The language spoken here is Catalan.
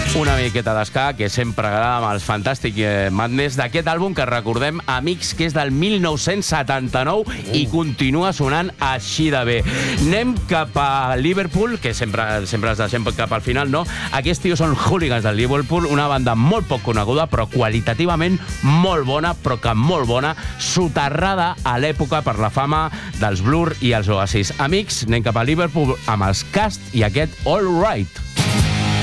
Una miqueta d'esca que sempre agrada amb els Fantastic Madness d'aquest àlbum que recordem, Amics, que és del 1979 i continua sonant així de bé. Anem cap a Liverpool, que sempre es deixem cap al final, no? Aquests tios són Hooligans del Liverpool, una banda molt poc coneguda, però qualitativament molt bona, però que molt bona, soterrada a l'època per la fama dels Blur i els Oasis. Amics, anem cap a Liverpool amb els Cast i aquest All Right.